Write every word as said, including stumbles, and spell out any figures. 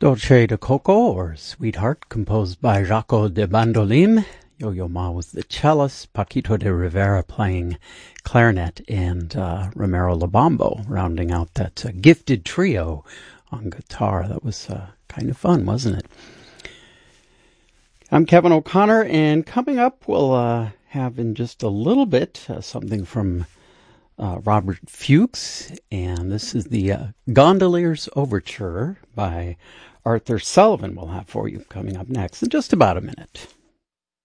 Dolce de Coco, or Sweetheart, composed by Jaco de Bandolim. Yo-Yo Ma was the cellist, Paquito de Rivera playing clarinet, and uh, Romero Labambo rounding out that uh, gifted trio on guitar. That was uh, kind of fun, wasn't it? I'm Kevin O'Connor, and coming up we'll uh, have in just a little bit uh, something from uh, Robert Fuchs, and this is the uh, Gondolier's Overture by Arthur Sullivan we'll have for you coming up next in just about a minute.